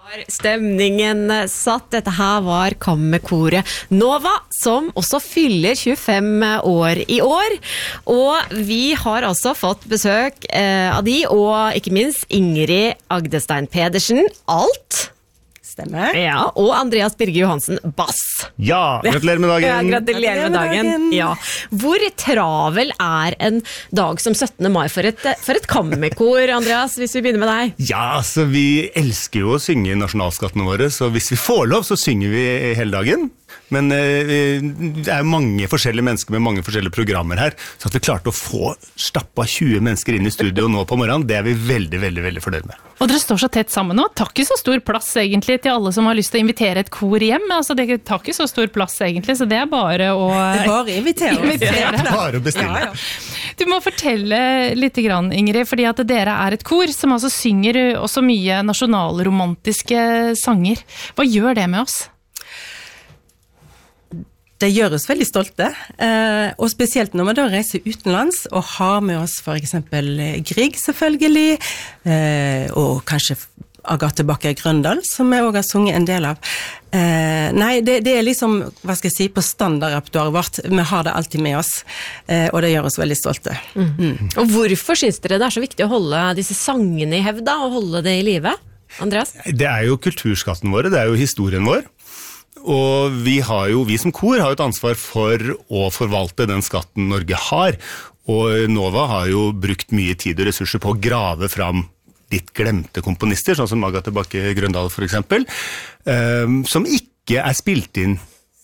Stemningen satt. Dette her var Kammerkoret Nova, som også fyller 25 år i år. Og vi har altså fått besøk av de, og ikke minst Ingrid Agdestein Pedersen, alt. Stemmer. Ja, og Andreas Birge Johansen, bass. Ja, gratulerer med dagen. Ja, gratulerer med dagen. Ja. Hvor travel en dag som 17. mai for et kammerkor, Andreas, hvis vi begynner med deg? Ja, altså vi elsker jo å synge nasjonalskattene våre, så hvis vi får lov, så synger vi hele dagen. Men det mange forskjellige mennesker med mange forskjellige programmer her, så at vi klarte å få stappa 20 mennesker inn i studio nå på morgenen, det vi veldig, veldig, veldig fornøyd med. Og dere står så tett sammen nå, tar ikke så stor plass egentlig til alle som har lyst til å invitere et kor hjem, altså det tar ikke så stor plass egentlig, så det bare å... Det bare invitere. Bare å bestille. Ja. Du må fortelle litt grann, Ingrid, fordi at dere et kor som altså synger også mye nasjonalromantiske sanger. Hva gjør det med oss? Det gjør oss veldig stolte, og spesielt når man da reiser utenlands og har med oss for eksempel Grieg selvfølgelig, og kanskje Agathe Bakker Grøndal, som jeg også har sunget en del av. Nei, det liksom, hva skal jeg si, på standardrepertoaret vårt. Vi har det alltid med oss, og det gjør oss veldig stolte. Og hvorfor synes dere det så viktig å holde disse sangene i hevda, og holde det i live? Andreas? Det jo kulturskatten våre, det jo historien vår. Og vi som kor har jo et ansvar for å forvalte den skatten Norge har, og Nova har jo brukt mye tid og ressurser på å grave fram litt glemte komponister, sånn som Agathe Bakke Grøndal for eksempel, som ikke spilt inn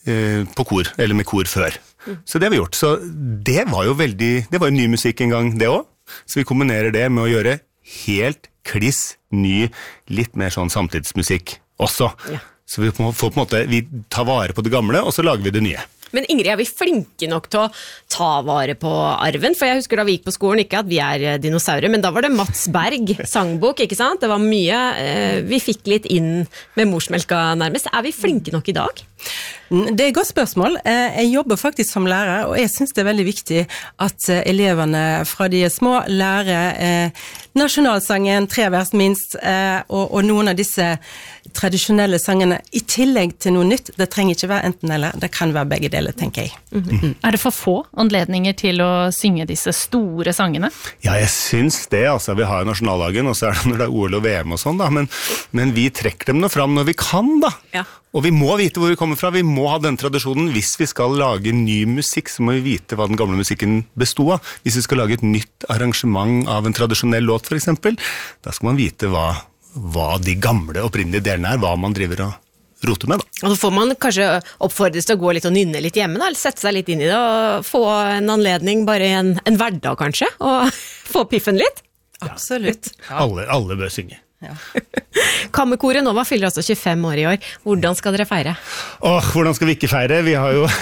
på kor, eller med kor før. Så det har vi gjort. Så det var jo ny musikk en gang det også, så vi kombinerer det med å gjøre helt kliss ny, litt mer sånn samtidsmusikk også. Ja. Så vi får på en måte, vi tar vare på det gamle, og så lager vi det nye. Men Ingrid, vi flinke nok til å ta vare på arven? For jeg husker da vi gikk på skolen, ikke at vi dinosaurer, men da var det Mats Berg, sangbok, ikke sant? Det var mye, vi fikk litt inn med morsmelka nærmest. Vi flinke nok i dag? Det et godt spørsmål. Jeg jobber faktisk som lærer, og jeg synes det veldig viktig at elevene fra de små lærer nasjonalsangen, 3 vers minst, og noen av disse tradisjonelle sangene, i tillegg til noe nytt. Det trenger ikke være enten eller, det kan være begge deler, tenker jeg. Det for få anledninger til å synge disse store sangene? Ja, jeg synes det, altså. Vi har jo nasjonaldagen, og så det når det OL og VM og sånn, da. Men vi trekker dem nå fram når vi kan, da. Ja. Og vi må vite hvor vi kommer fra, vi må ha den tradisjonen. Hvis vi skal lage ny musikk, så må vi vite hva den gamle musikken bestod av. Hvis vi skal lage et nytt arrangement av en tradisjonell låt, for eksempel, da skal man vite hva de gamle opprinnelige delene hva man driver og roter med, da. Og så får man kanskje oppfordres til å gå litt og nynne litt hjemme, da, eller sette seg litt inn i det, og få en anledning bare i en hverdag, kanskje, og få piffen litt. Absolutt. Ja. Alle bør synge. Ja. Kammerkoret Nova fyller altså 25 år i år. Hvordan skal dere feire? Hvordan skal vi ikke feire? Vi har jo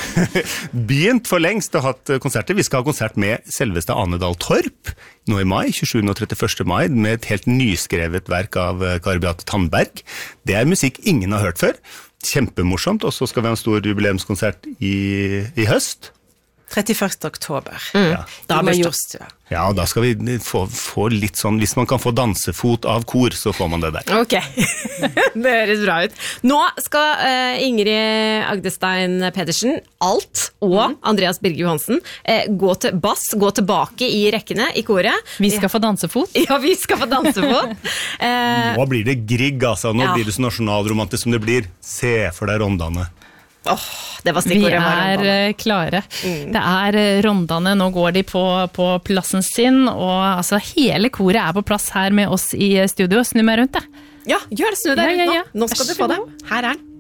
begynt for lengst og hatt konserter. Vi skal ha konsert med selveste Ane Dahl Torp nå i mai, 27. og 31. mai, med et helt nyskrevet verk av Kari Beate Tandberg. Det musikk ingen har hørt før. Kjempemorsomt, og så skal vi ha en stor jubileumskonsert i høst. 31. oktober. Ja. Da må Jorstua. Ja, og da skal vi få litt sånn, hvis man kan få dansefot av kor, så får man det der. Ok, det høres bra ut. Nå skal Ingrid Agdestein Pedersen, alt, og Andreas Birge Johansen gå til bass, gå tilbake i rekkene i koret. Vi skal få dansefot. Ja, vi skal få dansefot. Nå blir det Grieg, altså. Nå blir det så nasjonalromantisk som det blir. Se for deg Rondane. Det var stikkordet. Vi klare. Det Rondane, nå går de på plassen sin, og altså hele koret på plass her med oss i studio. Snu meg rundt det. Ja, gjør det, snu deg rundt nå. Ja. Nå skal du få det. Her den.